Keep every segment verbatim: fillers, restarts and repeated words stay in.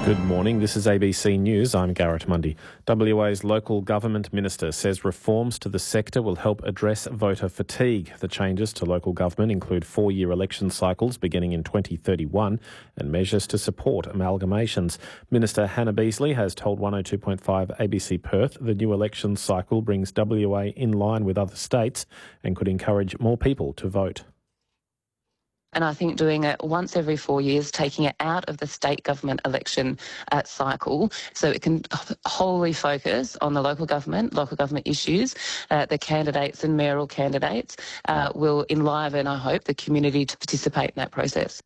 Good morning, this is A B C News. I'm Garrett Mundy. W A's local government minister says reforms to the sector will help address voter fatigue. The changes to local government include four-year election cycles beginning in twenty thirty-one and measures to support amalgamations. Minister Hannah Beasley has told one oh two point five A B C Perth the new election cycle brings W A in line with other states and could encourage more people to vote. And I think doing it once every four years, taking it out of the state government election uh, cycle so it can wholly focus on the local government, local government issues, uh, the candidates and mayoral candidates, uh, will enliven, I hope, the community to participate in that process.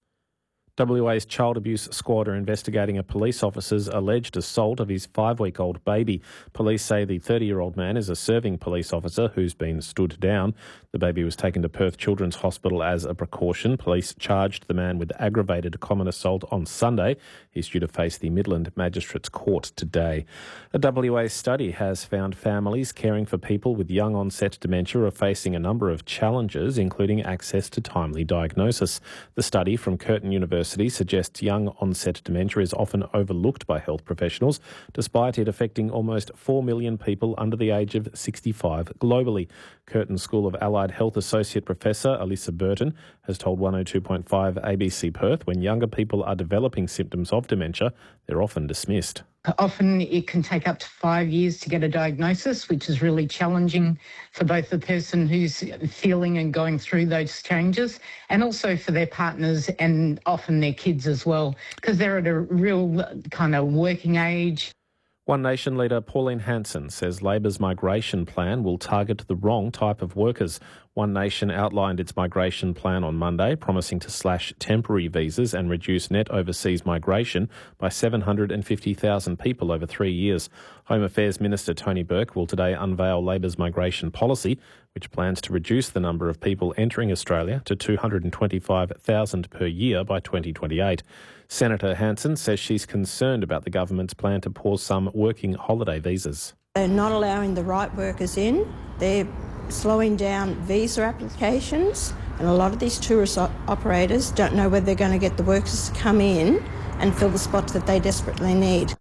W A's Child Abuse Squad are investigating a police officer's alleged assault of his five-week-old baby. Police say the thirty-year-old man is a serving police officer who's been stood down. The baby was taken to Perth Children's Hospital as a precaution. Police charged the man with aggravated common assault on Sunday. He's due to face the Midland Magistrates Court today. A W A study has found families caring for people with young onset dementia are facing a number of challenges, including access to timely diagnosis. The study from Curtin University suggests young onset dementia is often overlooked by health professionals, despite it affecting almost four million people under the age of sixty-five globally. Curtin School of Allied Health Associate Professor Alyssa Burton has told one oh two point five A B C Perth when younger people are developing symptoms of dementia, they're often dismissed. Often it can take up to five years to get a diagnosis, which is really challenging for both the person who's feeling and going through those changes and also for their partners and often their kids as well, because they're at a real kind of working age. One Nation leader Pauline Hanson says Labor's migration plan will target the wrong type of workers. One Nation outlined its migration plan on Monday, promising to slash temporary visas and reduce net overseas migration by seven hundred fifty thousand people over three years. Home Affairs Minister Tony Burke will today unveil Labor's migration policy, which plans to reduce the number of people entering Australia to two hundred twenty-five thousand per year by twenty twenty-eight. Senator Hanson says she's concerned about the government's plan to pause some working holiday visas. They're not allowing the right workers in. They're slowing down visa applications, and a lot of these tourist operators don't know whether they're going to get the workers to come in and fill the spots that they desperately need.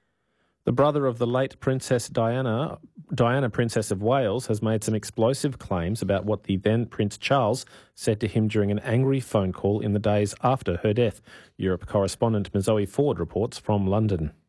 The brother of the late Princess Diana, Diana, Princess of Wales, has made some explosive claims about what the then Prince Charles said to him during an angry phone call in the days after her death. Europe correspondent Mazoe Ford reports from London.